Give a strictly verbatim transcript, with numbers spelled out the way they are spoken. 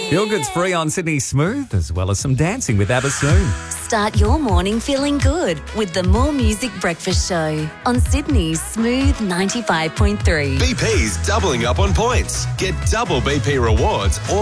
Feel Good's free on Sydney Smooth, as well as some dancing with ABBA soon. Start your morning feeling good with the More Music Breakfast Show on Sydney's Smooth ninety-five point three. B P's doubling up on points. Get double B P rewards all